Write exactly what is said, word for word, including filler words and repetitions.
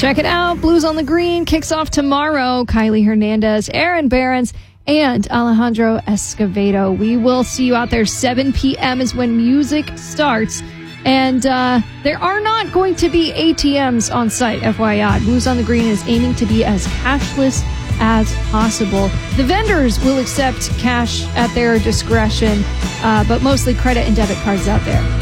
Check it out. Blues on the Green kicks off tomorrow. Kylie Hernandez, Aaron Behrens, and Alejandro Escovedo. We will see you out there. seven p.m. is when music starts. And uh, there are not going to be A T Ms on site, F Y I. Blues on the Green is aiming to be as cashless as possible. The vendors will accept cash at their discretion, uh, but mostly credit and debit cards out there.